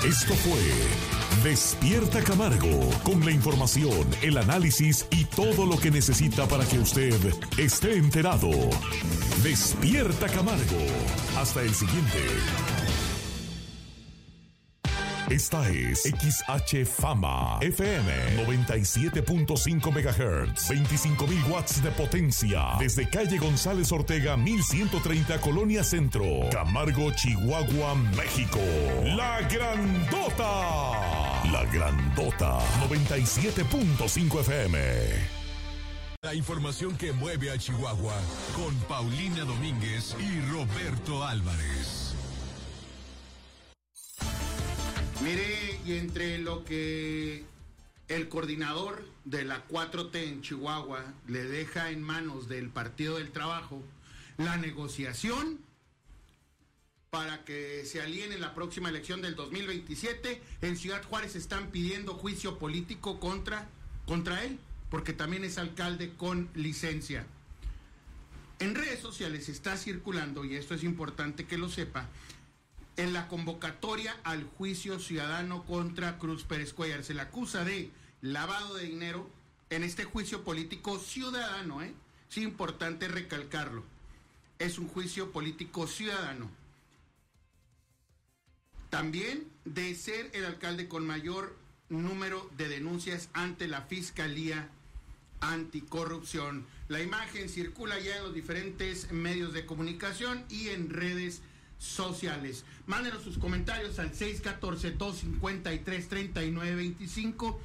Esto fue Despierta Camargo, con la información, el análisis y todo lo que necesita para que usted esté enterado. Despierta Camargo. Hasta el siguiente. Esta es XH Fama FM 97.5 MHz, 25,000 watts de potencia, desde calle González Ortega 1130, Colonia Centro, Camargo, Chihuahua, México. La Grandota. La Grandota 97.5 FM. La información que mueve a Chihuahua con Paulina Domínguez y Roberto Álvarez. Mire, y entre lo que el coordinador de la 4T en Chihuahua le deja en manos del Partido del Trabajo la negociación para que se alíen en la próxima elección del 2027, en Ciudad Juárez están pidiendo juicio político contra él, porque también es alcalde con licencia. En redes sociales está circulando, y esto es importante que lo sepa, en la convocatoria al juicio ciudadano contra Cruz Pérez Cuellar. Se le acusa de lavado de dinero en este juicio político ciudadano, Es importante recalcarlo. Es un juicio político ciudadano. También de ser el alcalde con mayor número de denuncias ante la Fiscalía Anticorrupción. La imagen circula ya en los diferentes medios de comunicación y en redes sociales. Mándenos sus comentarios al 614-253-3925,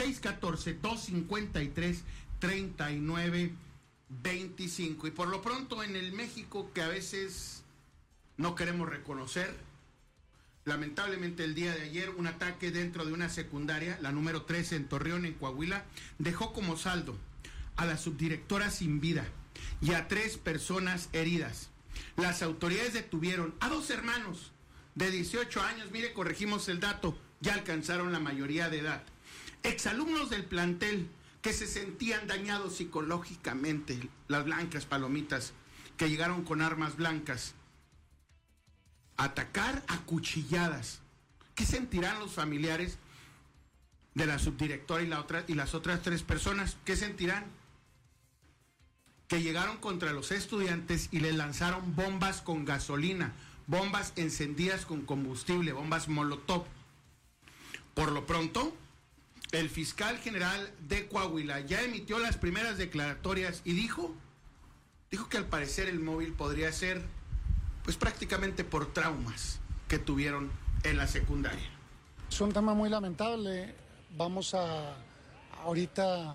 614-253-3925. Y por lo pronto en el México que a veces no queremos reconocer, lamentablemente el día de ayer un ataque dentro de una secundaria, la número 13 en Torreón, en Coahuila, dejó como saldo a la subdirectora sin vida y a 3 personas heridas. Las autoridades detuvieron a 2 hermanos de 18 años, mire, corregimos el dato, ya alcanzaron la mayoría de edad. Exalumnos del plantel que se sentían dañados psicológicamente, las blancas palomitas, que llegaron con armas blancas a atacar a cuchilladas. ¿Qué sentirán los familiares de la subdirectora y las otras 3 personas? ¿Qué sentirán? Que llegaron contra los estudiantes y les lanzaron bombas con gasolina, bombas encendidas con combustible, bombas Molotov. Por lo pronto, el fiscal general de Coahuila ya emitió las primeras declaratorias y dijo que al parecer el móvil podría ser pues prácticamente por traumas que tuvieron en la secundaria. Es un tema muy lamentable. Vamos ahorita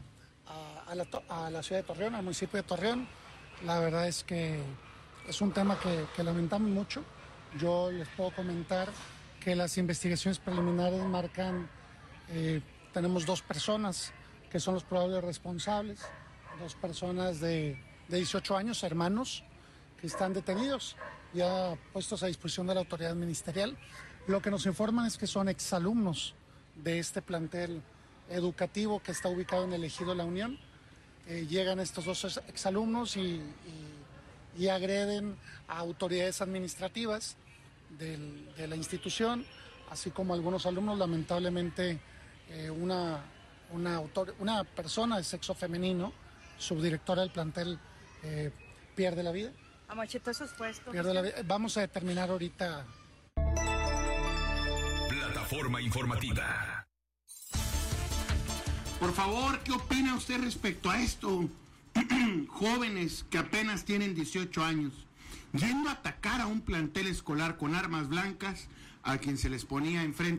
a la ciudad de Torreón, al municipio de Torreón. La verdad es que es un tema que lamentamos mucho. Yo les puedo comentar que las investigaciones preliminares marcan, tenemos 2 personas que son los probables responsables, 2 personas de 18 años, hermanos, que están detenidos, ya puestos a disposición de la autoridad ministerial. Lo que nos informan es que son exalumnos de este plantel educativo que está ubicado en el Ejido La Unión. Llegan estos 2 exalumnos y agreden a autoridades administrativas de la institución, así como algunos alumnos. Lamentablemente una persona de sexo femenino, subdirectora del plantel, pierde la vida. A machete sus puestos. Pierde la vida. Vamos a determinar ahorita. Plataforma informativa. Por favor, ¿qué opina usted respecto a esto? Jóvenes que apenas tienen 18 años, yendo a atacar a un plantel escolar con armas blancas a quien se les ponía enfrente.